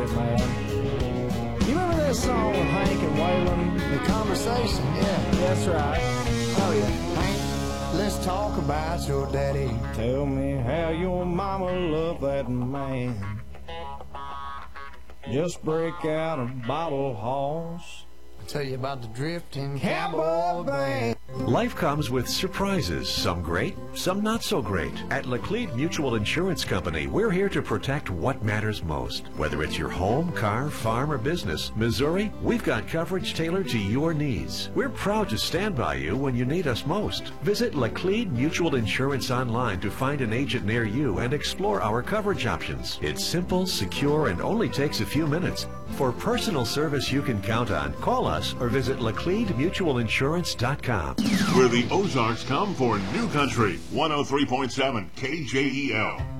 it, man. You remember that song with Hank and Waylon? The Conversation, yeah. That's right. Oh, yeah. Hank, let's talk about your daddy. Tell me how your mama loved that man. Just break out a bottle horse. I'll tell you about the drifting cowboy band. Life comes with surprises, some great, some not so great. At Laclede Mutual Insurance Company, we're here to protect what matters most. Whether it's your home, car, farm, or business, Missouri, we've got coverage tailored to your needs. We're proud to stand by you when you need us most. Visit Laclede Mutual Insurance online to find an agent near you and explore our coverage options. It's simple, secure, and only takes a few minutes. For personal service you can count on, call us or visit LacledeMutualInsurance.com. Where the Ozarks come for New Country 103.7 KJEL.